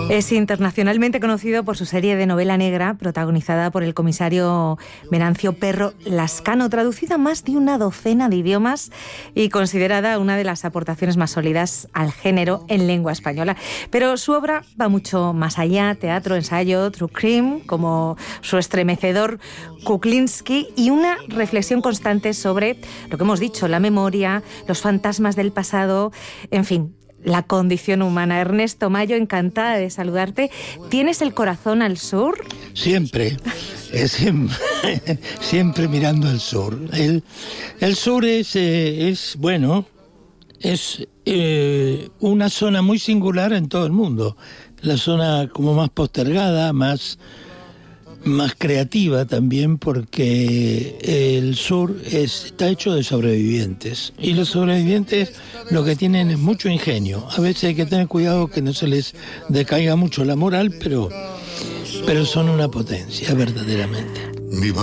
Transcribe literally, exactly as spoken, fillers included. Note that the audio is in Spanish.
Es internacionalmente conocido por su serie de novela negra, protagonizada por el comisario Venancio Perro Lascano, traducida a más de una docena de idiomas y considerada una de las aportaciones más sólidas al género en lengua española. Pero su obra va mucho más allá: teatro, ensayo, true crime, como su estremecedor Kuklinski, y una reflexión constante sobre lo que hemos dicho, la memoria, los fantasmas del pasado, en fin, la condición humana. Ernesto Mayo, encantada de saludarte. ¿Tienes el corazón al sur? Siempre, es siempre, siempre mirando al sur. El, el sur es, eh, es, bueno, es eh, una zona muy singular en todo el mundo. La zona como más postergada, más... más creativa también, porque el sur es, está hecho de sobrevivientes, y los sobrevivientes lo que tienen es mucho ingenio. A veces hay que tener cuidado que no se les decaiga mucho la moral, pero, pero son una potencia verdaderamente.